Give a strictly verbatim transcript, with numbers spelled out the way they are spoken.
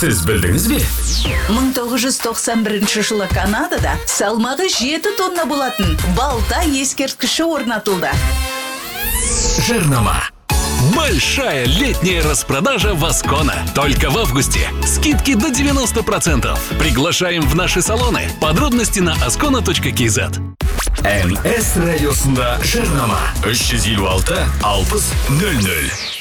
Сіз білдіңіз бе? мың тоғыз жүз тоқсан бірінші жылы Канадада салмағы жеті тонна болатын балта ескерткіші орнатылды. Жарнама. Большая летняя распродажа Васкона. Только в августе. Скидки до девяносто процентов. Приглашаем в наши салоны. Подробности на аскона точка кз. эн эс радиосында жарнама. үш жүз елу алты алпыс нөл нөл.